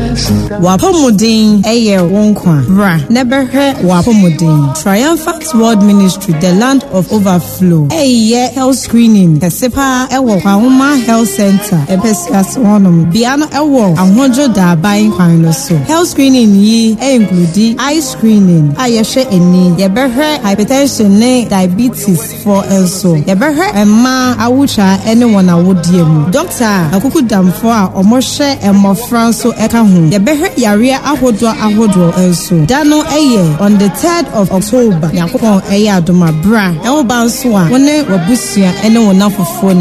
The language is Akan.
Wapomodin eye wonkwa bra neberhe wapomodin Triumphant World Ministry, the land of overflow. Eye health screening kesepa ewo kwahoma health center epesias wonum biano ewo ahonjo da bayin kwan no so. Health screening yi include eye screening ayehwe eni yeberhe hypertension ne diabetes for also yeberhe emma awucha anyone awodie mu. Doctor akuku damfo a omoshe emofran so eka ho yeberhe yare ahodo also dano eye on the 3rd of October yakopon eye adoma bra e wo ba nso a wone wabusua ene wona fofo